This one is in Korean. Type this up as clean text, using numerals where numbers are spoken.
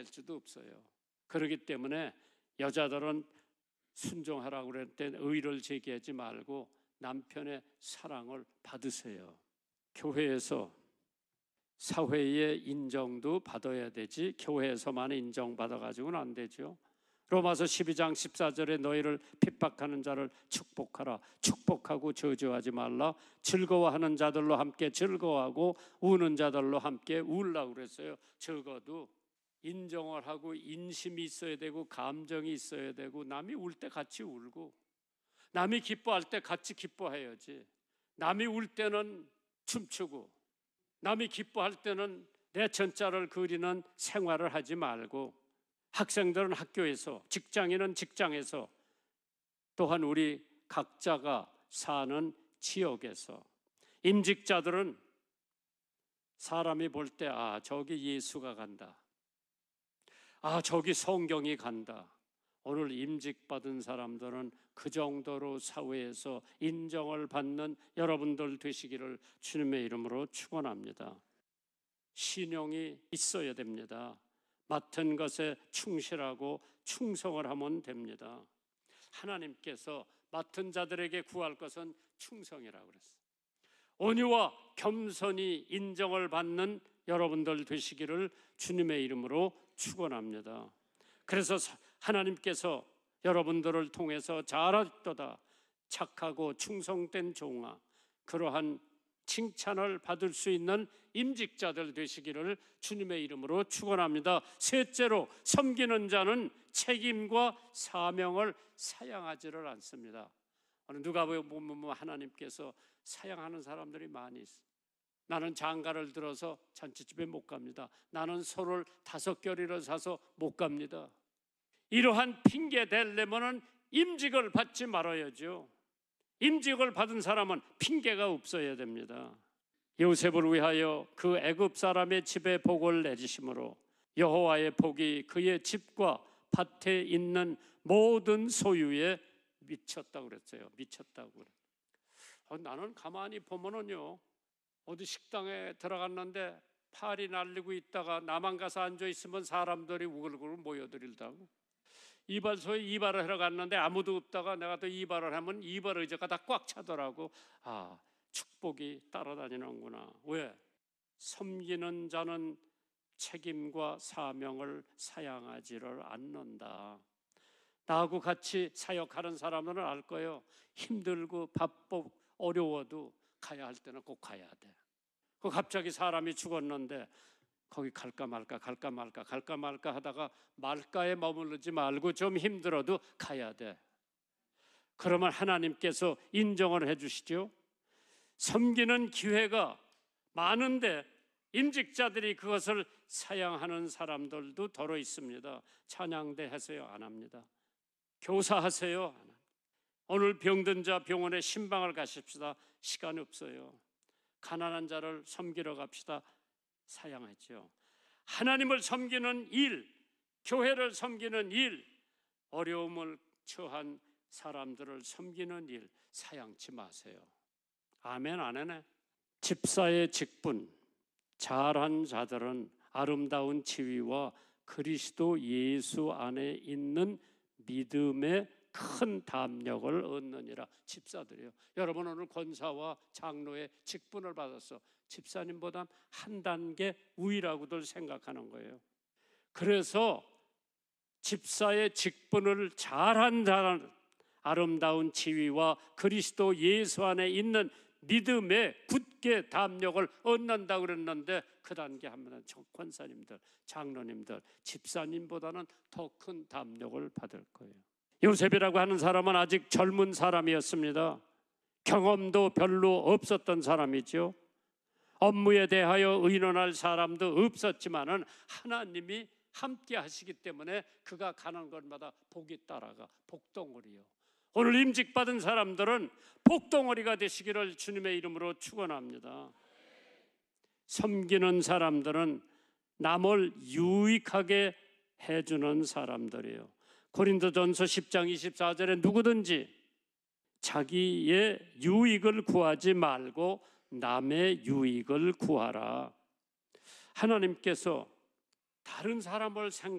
수도 없어요. 그렇기 때문에 여자들은 순종하라고 그럴 때 의의를 제기하지 말고 남편의 사랑을 받으세요. 교회에서 사회의 인정도 받아야 되지 교회에서만 인정받아가지고는 안 되죠. 로마서 12장 14절에 너희를 핍박하는 자를 축복하라. 축복하고 저주하지 말라. 즐거워하는 자들로 함께 즐거워하고 우는 자들로 함께 울라고 그랬어요. 적어도 인정을 하고 인심이 있어야 되고 감정이 있어야 되고 남이 울 때 같이 울고 남이 기뻐할 때 같이 기뻐해야지. 남이 울 때는 춤추고 남이 기뻐할 때는 내 전자를 그리는 생활을 하지 말고 학생들은 학교에서, 직장인은 직장에서, 또한 우리 각자가 사는 지역에서, 임직자들은 사람이 볼 때 저기 예수가 간다, 저기 성경이 간다. 오늘 임직받은 사람들은 그 정도로 사회에서 인정을 받는 여러분들 되시기를 주님의 이름으로 축원합니다. 신용이 있어야 됩니다. 맡은 것에 충실하고 충성을 하면 됩니다. 하나님께서 맡은 자들에게 구할 것은 충성이라고 그랬어요. 온유와 겸손히 인정을 받는 여러분들 되시기를 주님의 이름으로 축원합니다. 그래서 하나님께서 여러분들을 통해서 잘하셨도다 착하고 충성된 종아, 그러한 칭찬을 받을 수 있는 임직자들 되시기를 주님의 이름으로 축원합니다. 셋째로, 섬기는 자는 책임과 사명을 사양하지를 않습니다. 오늘 누가복음 하나님께서 사양하는 사람들이 많이 있어요. 나는 장가를 들어서 잔치집에 못 갑니다. 나는 소를 5겨리를 사서 못 갑니다. 이러한 핑계 대려면은 임직을 받지 말아야죠. 임직을 받은 사람은 핑계가 없어야 됩니다. 요셉을 위하여 그 애굽 사람의 집에 복을 내리심으로 여호와의 복이 그의 집과 밭에 있는 모든 소유에 미쳤다고 그랬어요. 미쳤다고 그래요. 나는 가만히 보면은요, 어디 식당에 들어갔는데 팔이 날리고 있다가 나만 가서 앉아 있으면 사람들이 우글우글 모여들다고. 이발소에 이발을 하러 갔는데 아무도 없다가 내가 또 이발을 하면 이발 의자가 다 꽉 차더라고. 축복이 따라다니는구나. 왜? 섬기는 자는 책임과 사명을 사양하지를 않는다. 나하고 같이 사역하는 사람들은 알 거예요. 힘들고 바쁘고 어려워도 가야 할 때는 꼭 가야 돼. 갑자기 사람이 죽었는데 거기 갈까 말까 하다가 말가에 머무르지 말고 좀 힘들어도 가야 돼. 그러면 하나님께서 인정을 해주시죠. 섬기는 기회가 많은데 임직자들이 그것을 사양하는 사람들도 더러 있습니다. 찬양대 하세요? 안 합니다. 교사하세요? 안 합니다. 오늘 병든 자 병원에 신방을 가십시다. 시간 없어요. 가난한 자를 섬기러 갑시다. 사양하죠. 하나님을 섬기는 일, 교회를 섬기는 일, 어려움을 처한 사람들을 섬기는 일 사양치 마세요. 아멘, 안 하네. 집사의 직분, 잘한 자들은 아름다운 지위와 그리스도 예수 안에 있는 믿음의 큰 담력을 얻느니라. 집사들이요. 여러분 오늘 권사와 장로의 직분을 받아서 집사님보다 한 단계 우위라고들 생각하는 거예요. 그래서 집사의 직분을 잘한 자는 아름다운 지위와 그리스도 예수 안에 있는 믿음의 굳게 담력을 얻는다고 그랬는데 그 단계 하면 권사님들, 장로님들, 집사님보다는 더 큰 담력을 받을 거예요. 요셉이라고 하는 사람은 아직 젊은 사람이었습니다. 경험도 별로 없었던 사람이죠. 업무에 대하여 의논할 사람도 없었지만은 하나님이 함께 하시기 때문에 그가 가는 곳마다 복이 따라가. 복덩어리요. 오늘 임직받은 사람들은 복덩어리가 되시기를 주님의 이름으로 축원합니다. 섬기는 사람들은 남을 유익하게 해주는 사람들이에요. 고린도전서 10장 24절에 누구든지 자기의 유익을 구하지 말고 남의 유익을 구하라. 하나님께서 다른 사람을